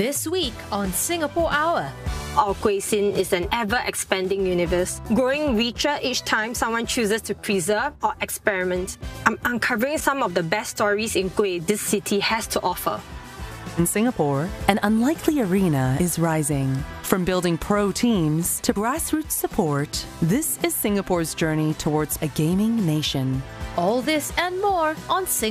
This week on Singapore Hour. Our cuisine is an ever-expanding universe, growing richer each time someone chooses to preserve or experiment. I'm uncovering some of the best stories in kueh this city has to offer. In Singapore, an unlikely arena is rising. From building pro teams to grassroots support, this is Singapore's journey towards a gaming nation. All this and more on Singapore